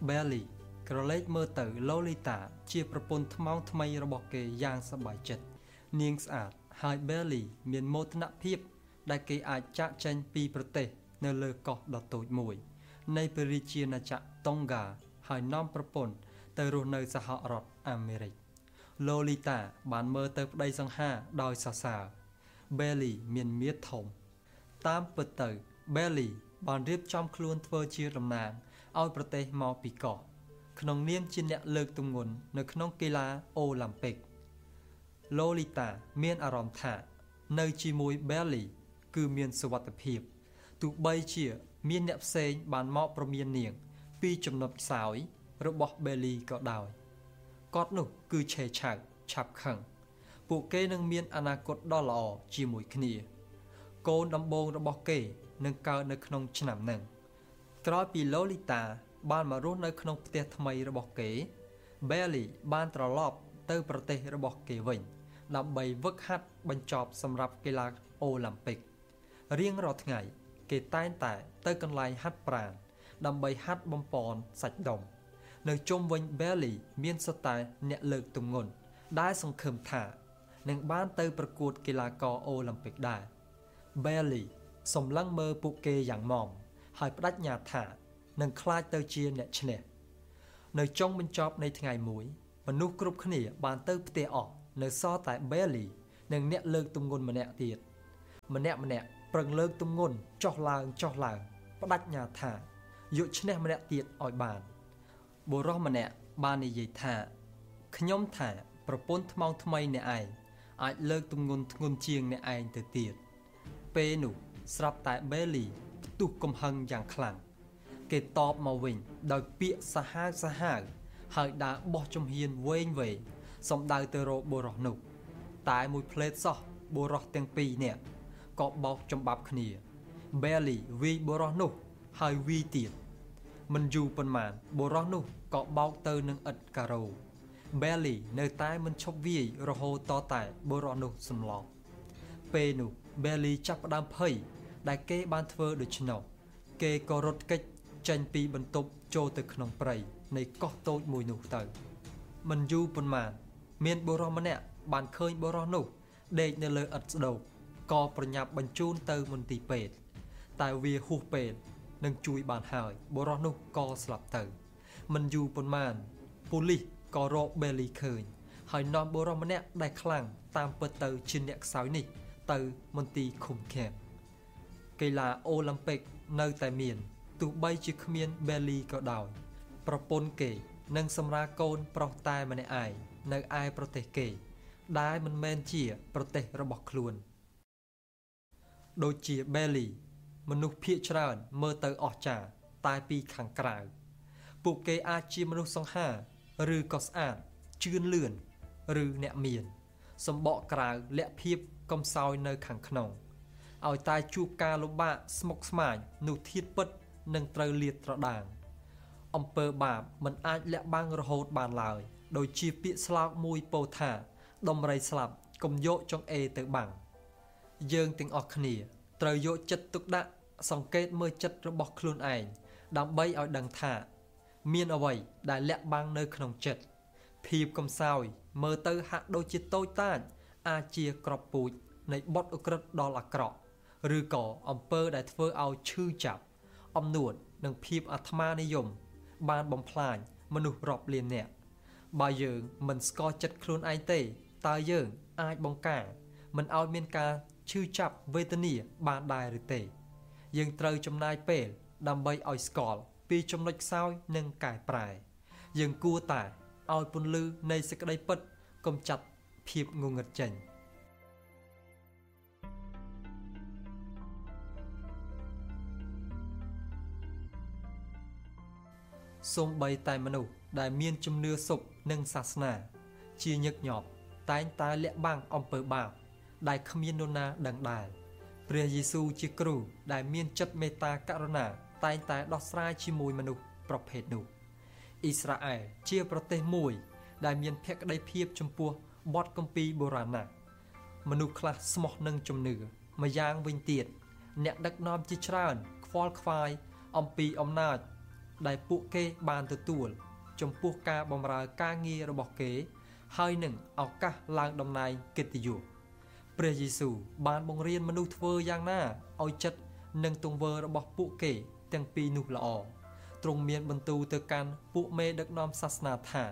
Belly ក្រឡេកមើលទៅ Lolita ជាប្រពន្ធថ្មោងថ្មីរបស់គេយ៉ាងសប្បាយចិត្តនាងស្អាតហើយ Belly មានមោទនភាពដែលគេអាចចាក់ចែងពីប្រទេសនៅលើកោះដ៏តូចមួយនៃព្រះរាជាណាចក្រ Tonga ហើយនាំប្រពន្ធទៅរស់នៅសហរដ្ឋអាមេរិក Lolita បានមើលទៅប្តីសង្ហាដោយសរសើរ Belly មានមាឌធំតាមពិតទៅ Belly បានរៀបចំខ្លួនធ្វើជាតំណាងឲ្យប្រទេសមកពីកោះក្នុងនាមជាអ្នកលើកទម្ងន់នៅក្នុងកីឡាអូឡ িম্প ិក Lolita មានអារម្មណ៍ថានៅជាមួយ Belly គឺមានសុវត្ថិភាពទោះបីជាមានអ្នកផ្សេងបានមកប្រមាននាងពីចំណុចខ្សោយរបស់ Belly ក៏ដោយគាត់នោះគឺឆេឆៅឆាប់ខឹងពួកគេនឹងមានអនាគតដ៏ល្អជាមួយគ្នាកូនដំបូងរបស់គេនឹងកើតនៅក្នុងឆ្នាំនឹងក្រោយពី Lolita បានមករស់នៅក្នុងផ្ទះថ្មីរបស់គេ Belly បានត្រឡប់ទៅប្រទេសរបស់គេវិញដើម្បីវឹកហាត់បញ្ចប់សម្រាប់កីឡាអូឡ িম্প ិករៀងរាល់ថ្ងៃគេតែងតែទៅកន្លែងហាត់ប្រាណដើម្បីហាត់បំពន់សាច់ដុំនៅជុំវិញ Belly មានសុទ្ធតែអ្នកលើកទម្ងន់ដែលសង្ឃឹមថានឹងបានទៅប្រកួតកីឡាករអូឡ িম্প ិកដែរ Belly សម្លឹងមើលពួកគេយ៉ាងម៉មហើយបដិញ្ញាថានឹងក្លាយទៅជាអ្នកឈ្នះនៅចុងបញ្ចប់នៃថ្ងៃមួយមនុស្សគ្រប់គ្នាបានទៅផ្ទះអស់នៅសល់តែ Belly និងអ្នកលើកទម្ងន់ម្នាក់ទៀតម្នាក់ប្រឹងលើកទម្ងន់ចុះឡើងបដិញ្ញាថាយកឈ្នះម្នាក់ទៀតឲ្យបានបុរសម្នាក់បាននិយាយថាខ្ញុំថាប្រពន្ធថ្មោងថ្មីអ្នកឯងអាចលើកទម្ងន់ធ្ងន់ជាងអ្នកឯងទៅទៀតពេលនោះស្រាប់តែ Belly ផ្ទុះកំហឹងយ៉ាងខ្លាំងគេតបមកវិញដោយពាក្យសាហាវហើយដើរបោះជំហានវែងសំដៅទៅរកបុរសនោះតែមួយផ្លេតសោះបុរសទាំងពីរនាក់ក៏បោកចំបាប់គ្នា Belly វាយបុរសនោះហើយវាយទៀតមិនយូរប៉ុន្មានបុរសនោះក៏បោកទៅនឹងឥដ្ឋការ៉ូ Belly នៅតែមិនឈប់វាយរហូតតតែបុរសនោះសន្លប់ពេលនោះ Belly ចាប់ផ្ដើមភ័យដែលគេបានធ្វើដូច្នោះគេក៏រត់គេចចេញពីបន្ទប់ចូលទៅក្នុងព្រៃនៃកោះតូចមួយនោះទៅមិនយូរប៉ុន្មានមានបុរសម្នាក់បានឃើញបុរសនោះដេកនៅលើឥដ្ឋស្ដូកក៏ប្រញាប់បញ្ជូនទៅមន្ទីរពេទ្យតែវាហួសពេលនឹងជួយបានហើយបុរសនោះក៏ស្លាប់ទៅមិនយូរប៉ុន្មានប៉ូលីសក៏រក Belly ឃើញហើយនាំបុរសម្នាក់ដែលខ្លាំងតាមពិតទៅជាអ្នកខ្សោយនេះទៅមន្ទីរឃុំឃាំងកីឡាអូឡ িম্প ិកនៅតែមានទោះបីជាគ្មាន Belly ក៏ដោយប្រពន្ធគេនឹងសម្រាលកូនប្រុសតែម្នាក់ឯងនៅឯប្រទេសគេដែលមិនមែនជាប្រទេសរបស់ខ្លួនដូចជា Belly មនុស្សភាគច្រើនមើលទៅអស្ចារ្យតែពីខាងក្រៅពួកគេអាចជាមនុស្សសង្ហាឬក៏ស្អាតជឿនលឿនឬអ្នកមានសម្បកក្រៅលាក់ភាពកំសោយនៅខាងក្នុងឲ្យតែជួបការលំបាកស្មុគស្មាញនោះធាតុពិតនឹងត្រូវលាតត្រដាងអំពើបាបមិនអាចលាក់បាំងរហូតបានឡើយដោយជាពាក្យស្លោកមួយពោលថាដំរីស្លាប់កុំយកចង្អេរទៅបាំងយើងទាំងអស់គ្នាត្រូវយកចិត្តទុកដាក់សង្កេតមើលចិត្តរបស់ខ្លួនឯងដើម្បីឲ្យដឹងថាមានអ្វីដែលលាក់បាំងនៅក្នុងចិត្តភាពកំសោយមើលទៅហាក់ដូចជាតូចតាចអាចជាក្របពូជនៃបុណ្យឧក្រិដ្ឋដល់អាក្រក់ឬក៏អំពើដែលធ្វើឲ្យឈឺចាប់អំនួតនិងភាពអាត្មានិយមបានបំផ្លាញមនុស្សរាប់លាននាក់បើយើងមិនស្គាល់ចិត្តខ្លួនឯងទេតើយើងអាចបង្ការមិនឲ្យមានការឈឺចាប់វេទនាបានដែរឬទេយើងត្រូវចំណាយពេលដើម្បីឲ្យស្គាល់ពីចំណុចខ្សោយនិងកែប្រែយើងគួរតែឲ្យពន្លឺនៃសេចក្តីពិតកុំចាត់ភាពងងឹតចេញសូម្បីតែមនុស្សដែលមានជំនឿសុខនិងសាសនាជាញឹកញាប់តែងតែលាក់បាំងអំពើបាបដែលគ្មាននរណាដឹងដែរព្រះយេស៊ូវជាគ្រូដែលមានចិត្តមេត្តាករុណាតែងតែដោះស្រាយជាមួយមនុស្សប្រភេទនោះអ៊ីស្រាអែលជាប្រទេសមួយដែលមានភក្តីភាពចំពោះបទគម្ពីរបុរាណណាស់មនុស្សខ្លះស្មោះនឹងជំនឿម្យ៉ាងវិញទៀតអ្នកដឹកនាំជាច្រើនខ្វល់ខ្វាយអំពីអំណាចដែលពួកគេបានទទួលចំពោះការបម្រើការងាររបស់គេហើយនឹងឱកាសឡើងតំណែងកិត្តិយសព្រះយេស៊ូវបានបង្រៀនមនុស្សធ្វើយ៉ាងណាឲ្យចិត្តនិងទង្វើរបស់ពួកគេទាំងពីរនោះល្អទ្រង់មានបន្ទូលទៅកាន់ពួកមេដឹកនាំសាសនាថា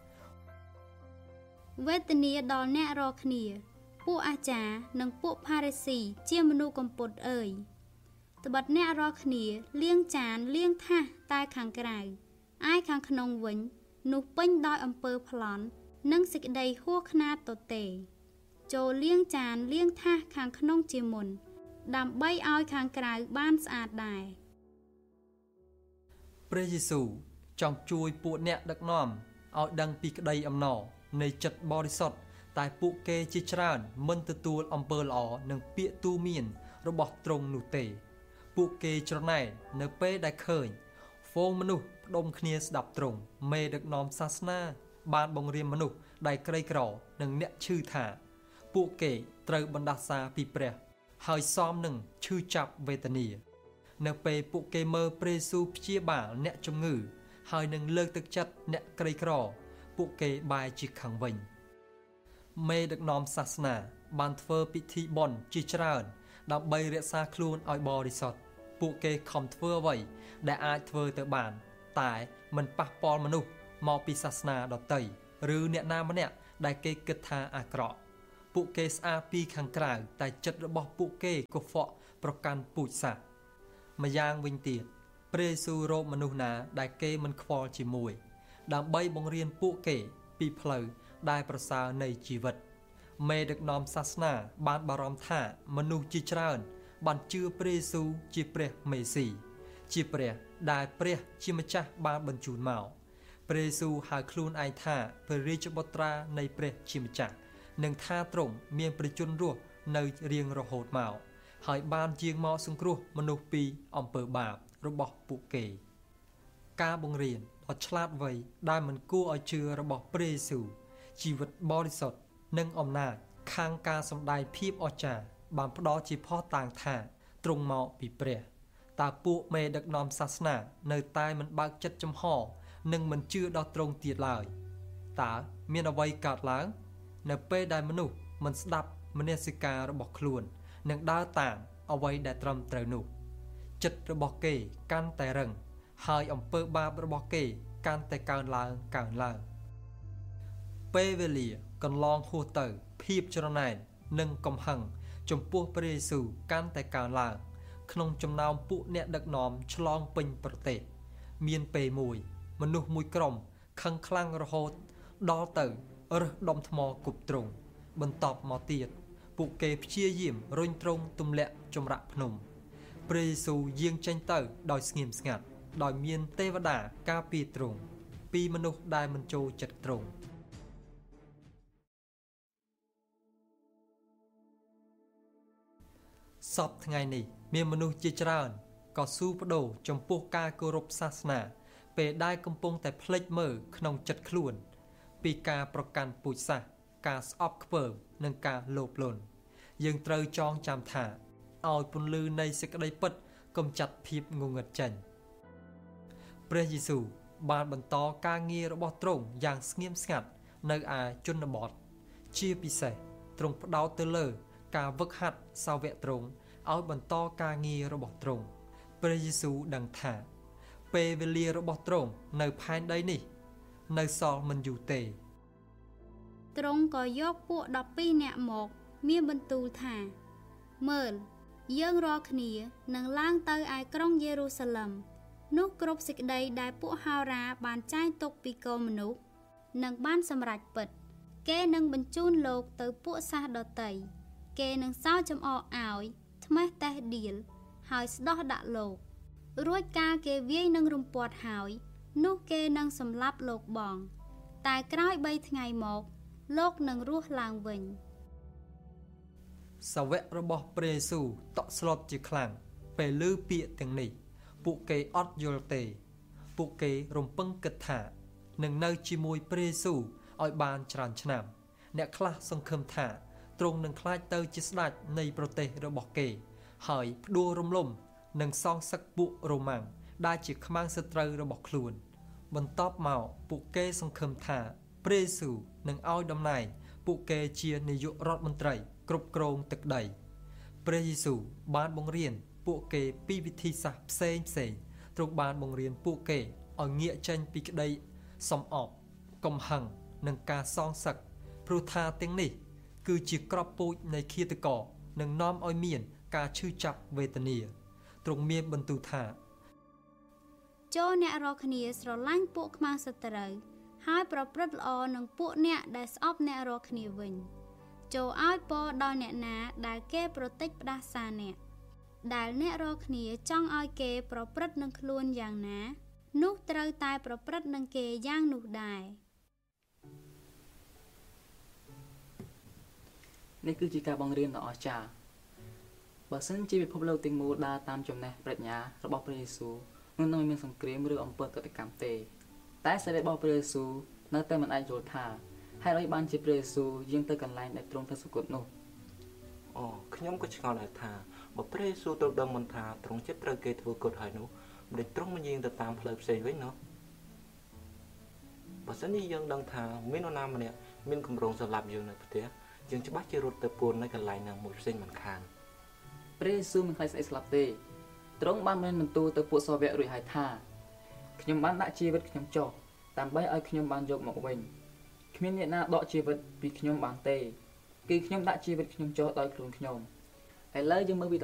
វេទនាដល់អ្នករាល់គ្នាពួកអាចារ្យនិងពួកផារីស៊ីជាមនុស្សកំពត់អើយត្បិតអ្នករាល់គ្នាលាងចានលាងថាសតែខាងក្រៅឯខាងក្នុងវិញនោះពេញដោយអំពើប្លន់និងសេចក្តីហួសខ្នាតទទេចូលលាងចានលាងថាសខាងក្នុងជាមុនដើម្បីឲ្យខាងក្រៅបានស្អាតដែរព្រះយេស៊ូវចង់ជួយពួកអ្នកដឹកនាំឲ្យដឹងពីក្តីអំណរនៃចិត្តបរិសុទ្ធតែពួកគេជាច្រើនមិនទទួលអំពើល្អនិងពាក្យទូន្មានរបស់ទ្រង់នោះទេពួកគេច្រណែននៅពេលដែលឃើញហ្វូងមនុស្សផ្ដុំគ្នាស្ដាប់ទ្រង់មេដឹកនាំសាសនាបានបង្រៀនមនុស្សដែលក្រីក្រនិងអ្នកឈឺថាពួកគេត្រូវបណ្ដាសាពីព្រះហើយសមនឹងឈឺចាប់វេទនានៅពេលពួកគេមើលព្រះយេស៊ូវព្យាបាលអ្នកជំងឺហើយនឹងលើកទឹកចិត្តអ្នកក្រីក្រពួកគេបែរជាខឹងវិញមេដឹកនាំសាសនាបានធ្វើពិធីបុណ្យជាច្រើនដើម្បីរក្សាខ្លួនឲ្យបរិសុទ្ធពួកគេខំធ្វើអ្វីដែលអាចធ្វើទៅបានតែមិនប៉ះពាល់មនុស្សមកពីសាសនាដទៃឬអ្នកណាម្នាក់ដែលគេគិតថាអាក្រក់ពួកគេស្អាតពីខាងក្រៅតែចិត្តរបស់ពួកគេកុហ្វក់ប្រកាន់ពូជសាសន៍ម្យ៉ាងវិញទៀតព្រះយេស៊ូវរកមនុស្សណាដែលគេមិនខ្វល់ជាមួយដើម្បីបង្រៀនពួកគេពីផ្លូវដែលប្រសើរនៃជីវិតមេដឹកនាំសាសនាបានបារម្ភថាមនុស្សជាច្រើនបានជឿព្រះយេស៊ូវជាព្រះមេស៊ីជាព្រះដែលព្រះជាម្ចាស់បានបញ្ជូនមកព្រះយេស៊ូវហៅខ្លួនឯងថាព្រះរាជបុត្រានៃព្រះជាម្ចាស់និងថាទ្រង់មានព្រះជន្មរស់នៅរៀងរហូតមកហើយបានជាងមកសង្គ្រោះមនុស្សពីអំពើបាបរបស់ពួកគេការបង្រៀនដ៏ឆ្លាតវៃដែលមិនគួរឲ្យជឿរបស់ព្រះយេស៊ូវជីវិតបរិសុទ្ធនិងអំណាចខាងការសម្ដែងភាពអស្ចារ្យបានផ្ដល់ជាភស្តុតាងថាទ្រង់មកពីព្រះតើពួកមេដឹកនាំសាសនានៅតែមិនបើកចិត្តចំហនិងមិនជឿដល់ទ្រង់ទៀតឡើយតើមានអ្វីកើតឡើងនៅពេលដែលមនុស្សមិនស្ដាប់មនសិការរបស់ខ្លួននិងដើរតាមអ្វីដែលត្រឹមត្រូវនោះចិត្តរបស់គេកាន់តែរឹងហើយអំពើបាបរបស់គេកាន់តែកើនឡើងពេលវេលាកន្លងហួសទៅភាពច្រណែននិងកំហឹងចំពោះព្រះយេស៊ូវកាន់តែកើនឡើងក្នុងចំណោមពួកអ្នកដឹកនាំឆ្លងពេញប្រទេសមានពេលមួយមនុស្សមួយក្រុមខឹងខ្លាំងរហូតដល់ទៅរើសដុំថ្មគប់ទ្រង់បន្ទាប់មកទៀតពួកគេព្យាយាមរុញទ្រង់ទម្លាក់ចម្រាក់ភ្នំព្រះយេស៊ូវយាងចេញទៅដោយស្ងៀមស្ងាត់ដោយមានទេវតាការពារទ្រង់ពីមនុស្សដែលមិនចូលចិត្តទ្រង់សពថ្ងៃនេះមានមនុស្សជាច្រើនក៏ស៊ូបដូរចំពោះការគោរពសាសនាពេលដែលកំពុងតែភ្លេចមើលក្នុងចិត្តខ្លួនពីការប្រកាន់ពូជសាសន៍ការស្អប់ខ្ពើមនិងការលោភលន់យើងត្រូវចងចាំថាឲ្យពន្លឺនៃសេចក្តីពិតកុំចាត់ភាពងងឹតចេញព្រះយេស៊ូវបានបន្តការងាររបស់ទ្រង់យ៉ាងស្ងៀមស្ងាត់នៅឯជនបទជាពិសេសទ្រង់ផ្ដោតទៅលើការវឹកហាត់សាវកទ្រង់ឲ្យបន្តការងាររបស់ទ្រង់ព្រះយេស៊ូវដឹងថាពេលវេលារបស់ទ្រង់នៅផែនដីនេះនៅសល់មិនយូរទេទ្រង់ក៏យកពួក12នាក់មកមានបន្ទូលថាមើលយើងរាល់គ្នានឹងឡើងទៅឯក្រុងយេរូសាឡឹមនោះគ្រប់សេចក្តីដែលពួកហោរាបានចែងទុកពីកូនមនុស្សនឹងបានសម្រេចពិតគេនឹងបញ្ជូនលោកទៅពួកសាសដតីគេនឹងសោយចំអកឲ្យថ្មេះតេះដៀលហើយស្ដោះដាក់លោករួចកាលគេវាយនឹងរំពាត់ហើយនោះគេនឹងសម្លាប់លោកបងតែក្រោយ3ថ្ងៃមកលោកនឹងរស់ឡើងវិញសាវករបស់ព្រះយេស៊ូវតក់ស្លុតជាខ្លាំងពេលឮពាក្យទាំងនេះពួកគេអត់យល់ទេពួកគេរំពឹងគិតថានឹងនៅជាមួយព្រះយេស៊ូវឲ្យបានច្រើនឆ្នាំអ្នកខ្លះសង្ឃឹមថាទ្រង់នឹងក្លាយទៅជាស្ដេចនៃប្រទេសរបស់គេហើយផ្ដួលរំលំនិងសងសឹកពួករ៉ូម៉ាំងដែលជាខ្មាំងសត្រូវរបស់ខ្លួនបន្ទាប់មកពួកគេសង្ឃឹមថាព្រះយេស៊ូវនឹងឲ្យតំណែងពួកគេជានាយករដ្ឋមន្ត្រីគ្រប់គ្រងទឹកដីព្រះយេស៊ូវបានបង្រៀនពួកគេពីវិធីសាស្ត្រផ្សេងទ្រង់បានបង្រៀនពួកគេឲ្យងាកចេញពីក្តីសំអប់កំហឹងនិងការសងសឹកព្រោះថាទាំងនេះគឺជាក្របពូជនៃឃាតករនឹងនាំឲ្យមានការឈឺចាប់វេទនាទ្រង់មានបន្ទូលថាចូលអ្នករាល់គ្នាស្រឡាញ់ពួកខ្មាំងសត្រូវហើយប្រព្រឹត្តល្អនឹងពួកអ្នកដែលស្អប់អ្នករាល់គ្នាវិញចូលឲ្យពរដល់អ្នកណាដែលគេប្រតិចផ្ដាសាអ្នកដែលអ្នករាល់គ្នាចង់ឲ្យគេប្រព្រឹត្តនឹងខ្លួនយ៉ាងណានោះត្រូវតែប្រព្រឹត្តនឹងគេយ៉ាងនោះដែរនេះគឺជាការបង្រៀនដ៏អស្ចារ្យបើសិនជាពិភពលោកទាំងមូលដើរតាមចំណេះប្រាជ្ញារបស់ព្រះយេស៊ូវនឹងមិនមានសង្គ្រាមឬអំពើកតកម្មទេតែសេរីរបស់ព្រះយេស៊ូវនៅតែមិនអាចយល់ថាហេតុអ្វីបានជាព្រះយេស៊ូវយាងទៅកន្លែងដែលទ្រង់ទៅសុគតនោះអូខ្ញុំក៏ឆ្ងល់ដែរថាបើព្រះយេស៊ូវត្រូវដឹងមិនថាទ្រង់ចិត្តត្រូវគេធ្វើគុតហើយនោះមិនដេចទ្រង់មិនយាងទៅតាមផ្លូវផ្សេងវិញនោះបើសិនជាយើងដឹងថាមាននរណាម្នាក់មានគម្រោងសម្លាប់យើងនៅផ្ទះយើងច្បាស់ជារត់ទៅពួននៅកន្លែងណាមួយផ្សេងមិនខានព្រះយេស៊ូវមិនខ្លាចស្អីស្លាប់ទេទ្រង់បានមានបន្ទូលទៅពួកសាវករួចហើយថាខ្ញុំបានដាក់ជីវិតខ្ញុំចុះដើម្បីឲ្យខ្ញុំបានយកមកវិញគ្មានអ្នកណាដកជីវិតពីខ្ញុំបានទេគឺខ្ញុំដាក់ជីវិតខ្ញុំចុះដោយខ្លួនខ្ញុំឥឡូវយើងមើល